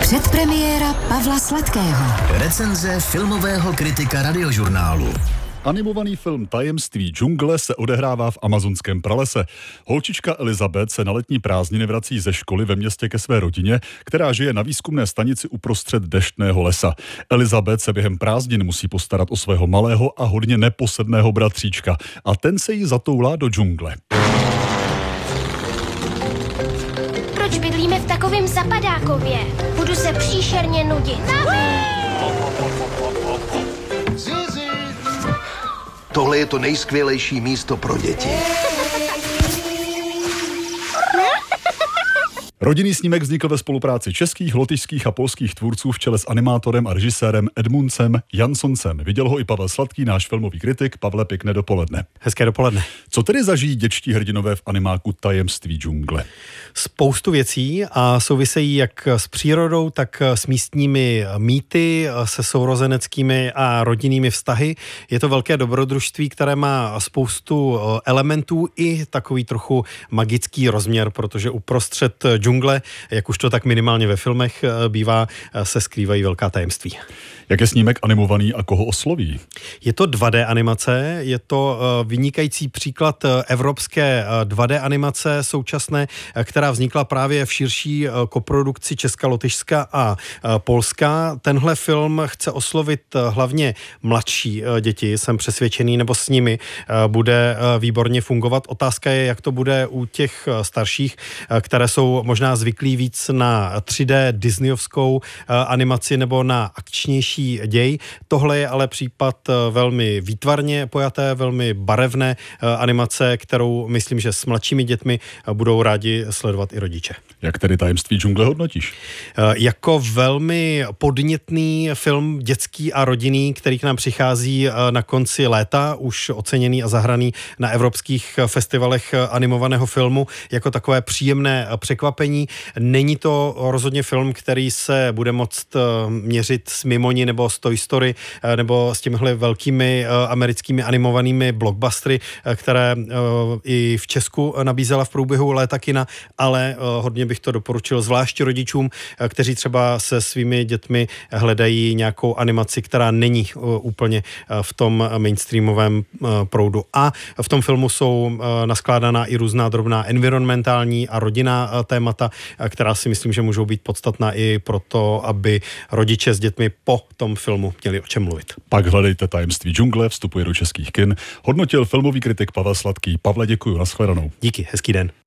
Předpremiéra Pavla Sladkého. Recenze filmového kritika Radiožurnálu. Animovaný film Tajemství džungle se odehrává v amazonském pralese. Holčička Elizabeth se na letní prázdniny vrací ze školy ve městě ke své rodině, která žije na výzkumné stanici uprostřed deštného lesa. Elizabeth se během prázdnin musí postarat o svého malého a hodně neposedného bratříčka a ten se jí zatoulá do džungle. Proč bydlíme v takovém zapadákově? Budu se příšerně nudit. Tohle je to nejskvělejší místo pro děti. Rodinný snímek vznikl ve spolupráci českých, lotyšských a polských tvůrců v čele s animátorem a režisérem Edmundsem Janssoncem. Viděl ho i Pavel Sladký, náš filmový kritik. Pavle, pěkné dopoledne. Hezké dopoledne. Co tedy zažijí dětští hrdinové v animáku Tajemství džungle? Spoustu věcí a souvisejí jak s přírodou, tak s místními mýty, se sourozeneckými a rodinnými vztahy. Je to velké dobrodružství, které má spoustu elementů i takový trochu magický rozměr, protože uprostřed džungle, jak už to tak minimálně ve filmech bývá, se skrývají velká tajemství. Jak je snímek animovaný a koho osloví? Je to 2D animace, je to vynikající příklad evropské 2D animace současné, která vznikla právě v širší koprodukci Česka, Lotyšska a Polska. Tenhle film chce oslovit hlavně mladší děti, jsem přesvědčený, nebo s nimi bude výborně fungovat. Otázka je, jak to bude u těch starších, které jsou možná zvyklí víc na 3D disneyovskou animaci nebo na akčnější děj. Tohle je ale případ velmi výtvarně pojaté, velmi barevné animace, kterou myslím, že s mladšími dětmi budou rádi sledovat i rodiče. Jak tedy Tajemství džungle hodnotíš? Jako velmi podnětný film dětský a rodinný, který k nám přichází na konci léta, už oceněný a zahraný na evropských festivalech animovaného filmu, jako takové příjemné překvapení. Není to rozhodně film, který se bude moct měřit s Mimoni nebo s Toy Story nebo s těmihle velkými americkými animovanými blockbustery, které i v Česku nabízela v průběhu léta kina, ale hodně bych to doporučil zvláště rodičům, kteří třeba se svými dětmi hledají nějakou animaci, která není úplně v tom mainstreamovém proudu. A v tom filmu jsou naskládaná i různá drobná environmentální a rodinná témata, která si myslím, že můžou být podstatná i proto, aby rodiče s dětmi po tom filmu měli o čem mluvit. Pak hledejte Tajemství džungle, vstupuje do českých kin. Hodnotil filmový kritik Pavel Sladký. Pavle, děkuju, nashledanou. Díky, hezký den.